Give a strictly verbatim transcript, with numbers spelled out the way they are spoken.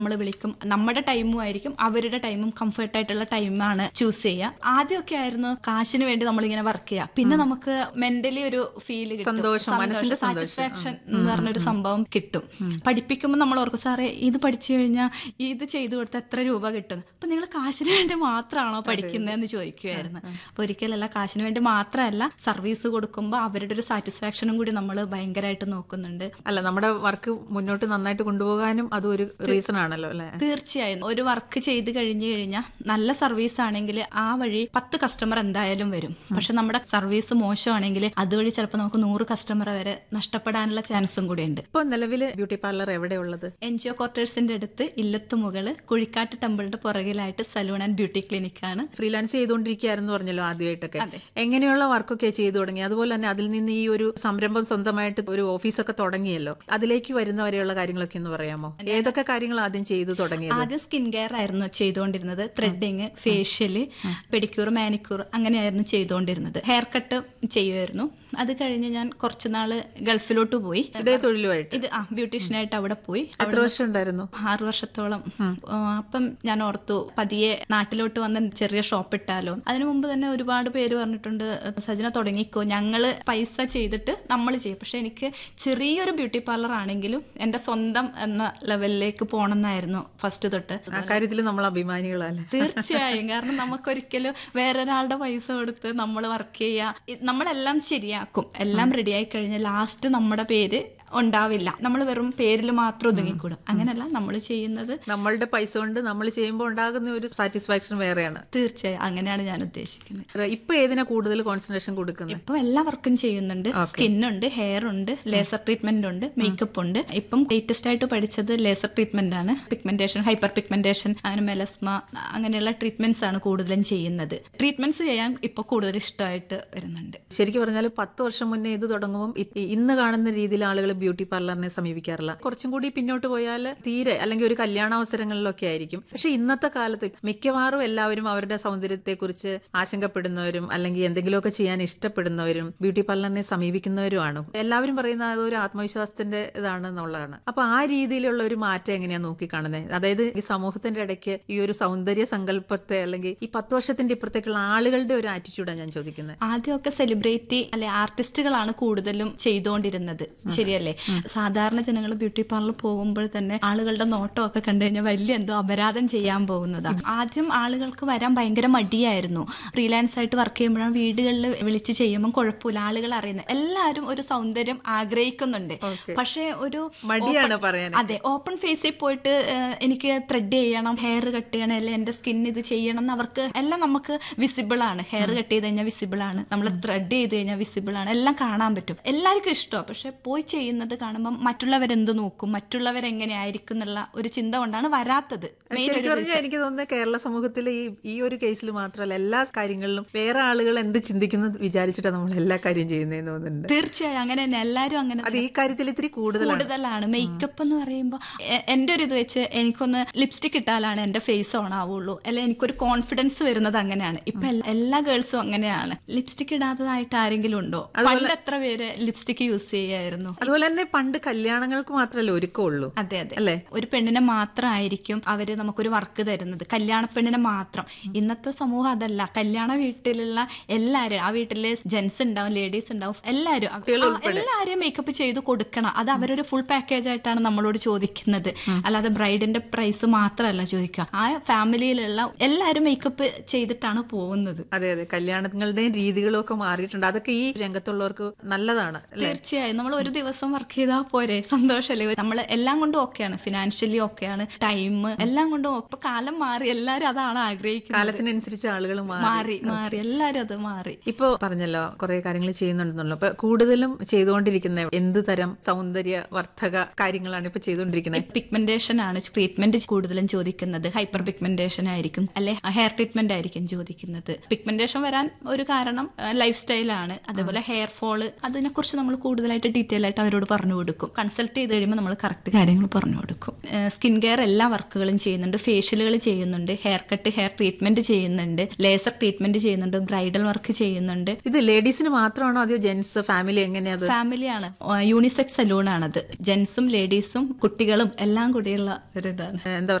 നമ്മൾ വിളിക്കും. നമ്മുടെ ടൈമും ആയിരിക്കും, അവരുടെ ടൈമും കംഫർട്ട് ആയിട്ടുള്ള ടൈമാണ് ചൂസ് ചെയ്യുക. ആദ്യമൊക്കെ ആയിരുന്നു കാശിന് വേണ്ടി നമ്മളിങ്ങനെ വർക്ക് ചെയ്യുക. പിന്നെ നമുക്ക് മെന്റലി ഒരു ഫീൽ കിട്ടും, സാറ്റിസ്ഫാക്ഷൻ എന്ന് പറഞ്ഞൊരു സംഭവം കിട്ടും. പഠിപ്പിക്കുമ്പോൾ നമ്മൾ ഓർക്കും, സാറേ ഇത് പഠിച്ചു കഴിഞ്ഞാൽ ഇത് ചെയ്തു കൊടുത്താൽ എത്ര രൂപ കിട്ടും? അപ്പൊ നിങ്ങൾ കാശിന് വേണ്ടി മാത്രമാണോ പഠിക്കുന്നതെന്ന് ചോദിക്കുമായിരുന്നു. അപ്പൊ ഒരിക്കലല്ല, കാശിന് വേണ്ടി മാത്രമല്ല, സർവീസ് കൊടുക്കുമ്പോൾ അവരുടെ ഒരു സാറ്റിസ്ഫാക്ഷനും കൂടി നമ്മൾ ഭയങ്കരമായിട്ട് നോക്കുന്നുണ്ട്. അല്ല, നമ്മുടെ വർക്ക് മുന്നോട്ട് നന്നായിട്ട് കൊണ്ടുപോകാനും അതൊരു റീസൺ ആണല്ലോ അല്ലെ? തീർച്ചയായും. ഒരു വർക്ക് ചെയ്ത് കഴിഞ്ഞു കഴിഞ്ഞാൽ നല്ല സർവീസ് ആണെങ്കിൽ ആ വഴി പത്ത് കസ്റ്റമർ എന്തായാലും വരും. പക്ഷെ നമ്മുടെ സർവീസ് മോശമാണെങ്കിൽ അതുവഴി ചിലപ്പോൾ നമുക്ക് നൂറ് കസ്റ്റമർ വരെ നഷ്ടപ്പെടാനുള്ള ചാൻസും കൂടി ഉണ്ട്. ഇപ്പൊ നിലവിൽ beauty parlour എവിടെയുള്ളത്? N G O ക്വാർട്ടേഴ്സിന്റെ അടുത്ത് ഇല്ലത്തുമുകള് Kuzhikattu ടെമ്പിളിന്റെ പുറകിലായിട്ട് salon and beauty clinic ആണ്. ഫ്രീലാൻസ് ചെയ്തുകൊണ്ടിരിക്കുകയായിരുന്നു പറഞ്ഞല്ലോ ആദ്യമായിട്ടൊക്കെ. എങ്ങനെയുള്ള വർക്കൊക്കെ ചെയ്തു തുടങ്ങി? അതുപോലെ തന്നെ അതിൽ നിന്ന് ഈ ഒരു സംരംഭം സ്വന്തമായിട്ട് ഒരു ഓഫീസൊക്കെ തുടങ്ങിയല്ലോ, അതിലേക്ക് വരുന്നവരെയുള്ള കാര്യങ്ങളൊക്കെ ഒന്ന് പറയാമോ? ഏതൊക്കെ കാര്യങ്ങൾ ആദ്യം ചെയ്തു തുടങ്ങിയത്? ആദ്യം സ്കിൻ കെയർ ആയിരുന്നു ചെയ്തുകൊണ്ടിരുന്നത്. ത്രെഡിങ്, ഫേഷ്യല്, പെഡിക്യൂർ, മാനിക്യൂർ അങ്ങനെയായിരുന്നു ചെയ്തുകൊണ്ടിരുന്നത്. ഹെയർ കട്ട് ചെയ്യുമായിരുന്നു. അത് കഴിഞ്ഞ് ഞാൻ കുറച്ച് നാള് ഗൾഫിലോട്ട് പോയി. ഇതേ തൊഴിലുമായിട്ട്? ഇത് ആ ബ്യൂട്ടീഷ്യനായിട്ട് അവിടെ പോയി. എത്ര വർഷം ഉണ്ടായിരുന്നു? ആറു വർഷത്തോളം. അപ്പം ഞാൻ ഓർത്തു പതിയെ നാട്ടിലോട്ട് വന്ന് ചെറിയ ഷോപ്പ് ഇട്ടാലോ. അതിനു മുമ്പ് തന്നെ ഒരുപാട് പേര് പറഞ്ഞിട്ടുണ്ട്, സജന തുടങ്ങിക്കോ, ഞങ്ങള് പൈസ ചെയ്തിട്ട് നമ്മൾ ചെയ്യും. പക്ഷെ എനിക്ക് ചെറിയൊരു ബ്യൂട്ടി പാർലർ ആണെങ്കിലും എന്റെ സ്വന്തം എന്ന ലെവലിലേക്ക് പോകണമെന്നായിരുന്നു ഫസ്റ്റ് തൊട്ട്. ആ കാര്യത്തിൽ നമ്മൾ അഭിമാനികളല്ലേ? തീർച്ചയായും. കാരണം നമുക്കൊരിക്കലും വേറൊരാളുടെ പൈസ കൊടുത്ത് നമ്മൾ വർക്ക് ചെയ്യുക, നമ്മളെല്ലാം ശരിയാക്കും, എല്ലാം റെഡി ആയി കഴിഞ്ഞാൽ ലാസ്റ്റ് നമ്മുടെ പേര് ഉണ്ടാവില്ല. നമ്മൾ വെറും പേരിൽ മാത്രം ഒതുങ്ങിക്കൂടും. അങ്ങനെയല്ല, നമ്മൾ ചെയ്യുന്നത് നമ്മളുടെ പൈസ കൊണ്ട് നമ്മൾ ചെയ്യുമ്പോൾ ഉണ്ടാകുന്ന ഒരു സാറ്റിസ്ഫാക്ഷൻ വേറെയാണ്. തീർച്ചയായും അങ്ങനെയാണ് ഞാൻ ഉദ്ദേശിക്കുന്നത്. ഇപ്പൊ ഏതിനാ കൂടുതൽ കോൺസെൻട്രേഷൻ കൊടുക്കുന്നത്? ഇപ്പൊ എല്ലാ വർക്കും ചെയ്യുന്നുണ്ട്. സ്കിന്നുണ്ട്, ഹെയർ ഉണ്ട്, ലേസർ ട്രീറ്റ്മെന്റ് ഉണ്ട്, മേക്കപ്പ് ഉണ്ട്. ഇപ്പം ലേറ്റസ്റ്റ് ആയിട്ട് പഠിച്ചത് ലേസർ ട്രീറ്റ്മെന്റ് ആണ്. പിഗ്മെന്റേഷൻ, ഹൈപ്പർ പിഗ്മെന്റേഷൻ, അങ്ങനെ മെലസ്മ, അങ്ങനെയുള്ള ട്രീറ്റ്മെന്റ്സ് ആണ് കൂടുതലും ചെയ്യുന്നത്. ട്രീറ്റ്മെന്റ്സ് ചെയ്യാൻ ഇപ്പൊ കൂടുതൽ ഇഷ്ടമായിട്ട് വരുന്നുണ്ട്. ശരിക്കും പറഞ്ഞാൽ പത്ത് വർഷം മുന്നേ ഇത് തുടങ്ങുമ്പോൾ ഇന്ന് കാണുന്ന രീതിയിൽ ആളുകൾ ബ്യൂട്ടി പാർലറിനെ സമീപിക്കാറില്ല. കുറച്ചും കൂടി പിന്നോട്ട് പോയാൽ തീരെ, അല്ലെങ്കിൽ ഒരു കല്യാണാവസരങ്ങളിലൊക്കെ ആയിരിക്കും. പക്ഷെ ഇന്നത്തെ കാലത്ത് മിക്കവാറും എല്ലാവരും അവരുടെ സൗന്ദര്യത്തെക്കുറിച്ച് ആശങ്കപ്പെടുന്നവരും അല്ലെങ്കിൽ എന്തെങ്കിലുമൊക്കെ ചെയ്യാൻ ഇഷ്ടപ്പെടുന്നവരും ബ്യൂട്ടി പാർലറിനെ സമീപിക്കുന്നവരുമാണ്. എല്ലാവരും പറയുന്നത് അതൊരു ആത്മവിശ്വാസത്തിന്റെ ഇതാണെന്നുള്ളതാണ്. അപ്പൊ ആ രീതിയിലുള്ള ഒരു മാറ്റം എങ്ങനെയാണ് നോക്കിക്കാണുന്നത്? അതായത് ഈ സമൂഹത്തിന്റെ ഇടയ്ക്ക് ഈ ഒരു സൗന്ദര്യ സങ്കല്പത്തെ, അല്ലെങ്കിൽ ഈ പത്ത് വർഷത്തിന്റെ ഇപ്പുറത്തേക്കുള്ള ആളുകളുടെ ഒരു ആറ്റിറ്റ്യൂഡാണ് ഞാൻ ചോദിക്കുന്നത്. ആദ്യമൊക്കെ സെലിബ്രിറ്റി അല്ലെ ആർട്ടിസ്റ്റുകളാണ് കൂടുതലും ചെയ്തുകൊണ്ടിരുന്നത്, ശരിയല്ലേ? സാധാരണ ജനങ്ങൾ ബ്യൂട്ടി പാർലർ പോകുമ്പോൾ തന്നെ ആളുകളുടെ നോട്ടമൊക്കെ കണ്ടു കഴിഞ്ഞാൽ വലിയ എന്തോ അപരാധം ചെയ്യാൻ പോകുന്നതാണ്. ആദ്യം ആളുകൾക്ക് വരാൻ ഭയങ്കര മടിയായിരുന്നു. ഫ്രീലാൻസ് ആയിട്ട് വർക്ക് ചെയ്യുമ്പോഴാണ് വീടുകളിൽ വിളിച്ച് ചെയ്യുമ്പോൾ കുഴപ്പമില്ല, ആളുകൾ അറിയുന്നത്. എല്ലാവരും ഒരു സൗന്ദര്യം ആഗ്രഹിക്കുന്നുണ്ട്. പക്ഷെ ഒരു മടിയാണ് പറയാൻ. അതെ, ഓപ്പൺ ഫേസിൽ പോയിട്ട് എനിക്ക് ത്രെഡ് ചെയ്യണം, ഹെയർ കട്ട് ചെയ്യണം, അല്ലെ എന്റെ സ്കിൻ ഇത് ചെയ്യണം എന്ന് അവർക്ക് എല്ലാം നമുക്ക് വിസിബിൾ ആണ്. ഹെയർ കട്ട് ചെയ്ത് കഴിഞ്ഞാൽ വിസിബിൾ ആണ്, നമ്മൾ ത്രെഡ് ചെയ്ത് കഴിഞ്ഞാൽ വിസിബിൾ ആണ്, എല്ലാം കാണാൻ പറ്റും. എല്ലാവർക്കും ഇഷ്ടമാണ്. പക്ഷെ പോയി ചെയ്യുന്നത് കാണുമ്പോൾ മറ്റുള്ളവരെന്ത് നോക്കും, മറ്റുള്ളവരെങ്ങനെ ആയിരിക്കും എന്നുള്ള ഒരു ചിന്ത കൊണ്ടാണ് വരാത്തത്. എനിക്ക് തോന്നുന്നത് കേരള സമൂഹത്തിൽ ഈ ഈ ഒരു കേസിൽ മാത്രമല്ല, എല്ലാ കാര്യങ്ങളിലും വേറെ ആളുകൾ എന്ത് ചിന്തിക്കുന്നത് വിചാരിച്ചിട്ടാണ് നമ്മൾ എല്ലാ കാര്യം ചെയ്യുന്നതെന്ന് തോന്നുന്നുണ്ട്. തീർച്ചയായും അങ്ങനെ തന്നെ, എല്ലാവരും അങ്ങനെ. അത് ഈ കാര്യത്തിൽ ഇത്തിരി കൂടുതലാണ്. മേക്കപ്പ് എന്ന് പറയുമ്പോൾ എന്റെ ഒരു ഇത് വെച്ച് എനിക്കൊന്ന് ലിപ്സ്റ്റിക് ഇട്ടാലാണ് എന്റെ ഫേസ് ഓൺ ആവുള്ളൂ, അല്ലെ എനിക്കൊരു കോൺഫിഡൻസ് വരുന്നത് അങ്ങനെയാണ്. ഇപ്പൊ എല്ലാ ഗേൾസും അങ്ങനെയാണ്. ലിപ്സ്റ്റിക് ഇടാത്തതായിട്ട് ആരെങ്കിലും ഉണ്ടോ? പണ്ട് എത്ര പേര് ലിപ്സ്റ്റിക് യൂസ് ചെയ്യായിരുന്നു. അതുപോലെ തന്നെ പണ്ട് കല്യാണങ്ങൾക്ക് മാത്രമല്ല ഒരുക്കമുള്ളൂ. അതെ അതെ അല്ലെ, ഒരു പെണ്ണിനെ മാത്രമായിരിക്കും അവര് നമുക്കൊരു വർക്ക് തരുന്നത്, കല്യാണ പെണ്ണിനെ മാത്രം. ഇന്നത്തെ സമൂഹം അതല്ല. കല്യാണ വീട്ടിലുള്ള എല്ലാരും, ആ വീട്ടില് ജെന്റ്സ് ഉണ്ടാവും, ലേഡീസ് ഉണ്ടാവും, എല്ലാരും എല്ലാരും മേക്കപ്പ് ചെയ്ത് കൊടുക്കണം. അത് അവരൊരു ഫുൾ പാക്കേജ് ആയിട്ടാണ് നമ്മളോട് ചോദിക്കുന്നത്. അല്ലാതെ ബ്രൈഡിന്റെ പ്രൈസ് മാത്രമല്ല ചോദിക്കുക. ആ ഫാമിലിയിലുള്ള എല്ലാരും മേക്കപ്പ് ചെയ്തിട്ടാണ് പോകുന്നത്. അതെ അതെ, കല്യാണങ്ങളുടെയും രീതികളും ഒക്കെ മാറിയിട്ടുണ്ട്. അതൊക്കെ ഈ രംഗത്തുള്ളവർക്ക് നല്ലതാണ്. തീർച്ചയായും. നമ്മൾ ഒരു ദിവസം വർക്ക് ചെയ്താൽ പോരെ, സന്തോഷമല്ലേ? നമ്മൾ എല്ലാം കൊണ്ടും ഓക്കെയാണ്, ഫിനാൻഷ്യലി ഓക്കെയാണ്, ടൈം എല്ലാം കൊണ്ടും. ഇപ്പൊ കാലം മാറി, എല്ലാരും അതാണ് ആഗ്രഹിക്കുന്നത്. കാലത്തിനനുസരിച്ച് ആളുകൾ മാറി മാറി എല്ലാരും അത് മാറി. ഇപ്പൊ പറഞ്ഞല്ലോ കുറെ കാര്യങ്ങൾ ചെയ്യുന്നുണ്ടെന്നല്ലോ. അപ്പൊ കൂടുതലും ചെയ്തുകൊണ്ടിരിക്കുന്ന എന്ത് തരം സൗന്ദര്യ വർദ്ധക കാര്യങ്ങളാണ് ഇപ്പൊ ചെയ്തുകൊണ്ടിരിക്കുന്നത്? പിഗ്മെന്റേഷൻ ആണ് ട്രീറ്റ്മെന്റ് കൂടുതലും ചോദിക്കുന്നത്. ഹൈപ്പർ പിഗ്മെന്റേഷൻ ആയിരിക്കും, അല്ലെ ഹെയർ ട്രീറ്റ്മെന്റ് ആയിരിക്കും ചോദിക്കുന്നത്. പിഗ്മെന്റേഷൻ വരാൻ ഒരു കാരണം ലൈഫ് സ്റ്റൈലാണ്. അതേപോലെ ഹെയർ ഫോള്, അതിനെ കുറിച്ച് നമ്മൾ കൂടുതലായിട്ട് ഡീറ്റെയിൽ ആയിട്ട് അവരോട് അവരോട് പറഞ്ഞു കൊടുക്കും. കൺസൾട്ട് ചെയ്ത് കഴിയുമ്പോൾ നമ്മൾ കറക്റ്റ് കാര്യങ്ങൾ പറഞ്ഞു കൊടുക്കും. സ്കിൻ കെയർ എല്ലാ വർക്കുകളും ചെയ്യുന്നുണ്ട്, ഫേഷ്യലുകൾ ചെയ്യുന്നുണ്ട്, ഹെയർ കട്ട്, ഹെയർ ട്രീറ്റ്മെന്റ് ചെയ്യുന്നുണ്ട്, ലേസർ ട്രീറ്റ്മെന്റ് ചെയ്യുന്നുണ്ട്, ബ്രൈഡൽ വർക്ക് ചെയ്യുന്നുണ്ട്. ഇത് ലേഡീസിന് മാത്രമാണോ അതോ ജെന്റ്സ് ഫാമിലി എങ്ങനെയാണ്? ഫാമിലിയാണ്, യൂണിസെക്സ് സലൂൺ ആണത്. ജെന്റ്സും ലേഡീസും കുട്ടികളും എല്ലാം കൂടിയുള്ള ഒരു ഇതാണ്. എന്താ